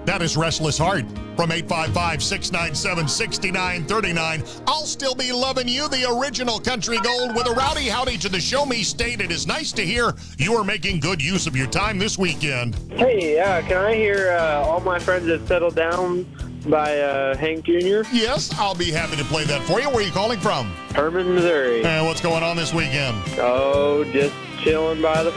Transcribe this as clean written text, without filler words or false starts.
That is Restless Heart from 855-697-6939. I'll still be loving you, the original country gold, with a rowdy howdy to the Show Me State. It is nice to hear you are making good use of your time this weekend. Hey, can I hear All My Friends Have Settled Down by Hank Jr.? Yes, I'll be happy to play that for you. Where are you calling from? Herman, Missouri. And what's going on this weekend? Oh, just chilling by the